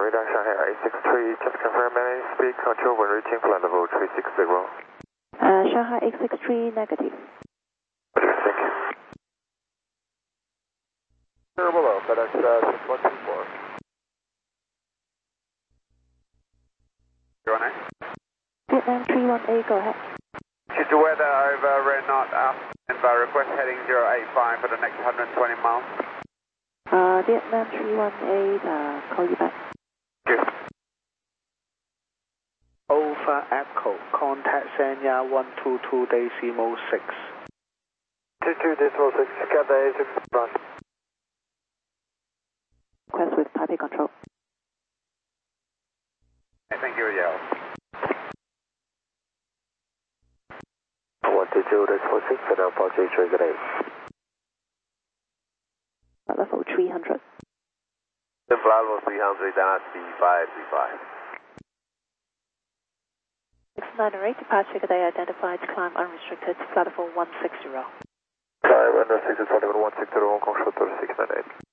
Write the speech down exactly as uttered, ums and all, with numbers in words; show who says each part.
Speaker 1: radar Shanghai eight six three, just confirm any speed control when reaching flight level three six zero.
Speaker 2: Uh, Shanghai eight six three negative.
Speaker 1: Okay, thank you. Zero below, FedEx uh, six one two four. Zero nine.
Speaker 2: Vietnam three one eight, go ahead.
Speaker 3: She's the weather over Red Knot, uh, and by request heading zero eight five for the next one hundred twenty miles.
Speaker 2: Uh, Vietnam three one eight, uh, call you back.
Speaker 1: Yes.
Speaker 4: Alpha Echo, contact Sanya one two two decimal six.
Speaker 1: two two decimal six, got the A six front.
Speaker 2: Request with Taipei control.
Speaker 3: Hey, thank you, yeah.
Speaker 1: one two two decimal six, and I'll approach H trigger eight.
Speaker 2: At level three hundred.
Speaker 3: The flight level three hundred, then at three five three five.
Speaker 2: six nine eight, departure today identified, climb unrestricted, flight level one six zero.
Speaker 1: Climb unrestricted, flight level one six zero, Hong Kong short six nine eight.